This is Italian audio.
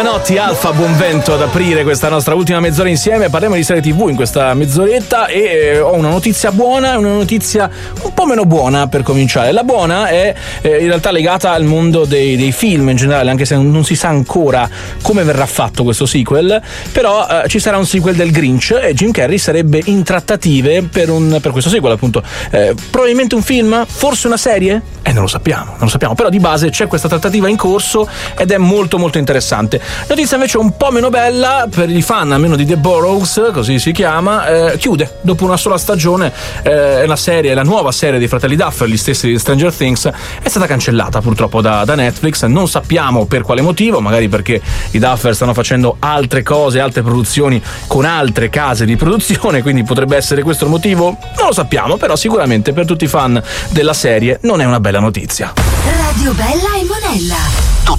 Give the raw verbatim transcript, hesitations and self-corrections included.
Giovanotti, Alfa, buon vento ad aprire questa nostra ultima mezz'ora insieme. Parliamo di serie tivù in questa mezz'oretta e eh, ho una notizia buona e una notizia un po' meno buona per cominciare. La buona è eh, in realtà legata al mondo dei, dei film in generale, anche se non si sa ancora come verrà fatto questo sequel, però eh, ci sarà un sequel del Grinch e Jim Carrey sarebbe in trattative per, un, per questo sequel, appunto. Eh, probabilmente un film? Forse una serie? Eh, non lo sappiamo, non lo sappiamo, però di base c'è questa trattativa in corso ed è molto molto interessante. Notizia invece un po' meno bella per i fan, almeno di The Burrows, così si chiama, eh, chiude dopo una sola stagione. Eh, la serie, la nuova serie dei fratelli Duffer, gli stessi di Stranger Things, è stata cancellata purtroppo da, da Netflix. Non sappiamo per quale motivo, magari perché i Duffer stanno facendo altre cose, altre produzioni con altre case di produzione, quindi potrebbe essere questo il motivo, non lo sappiamo, però sicuramente per tutti i fan della serie non è una bella notizia. Radio Bella e Monella.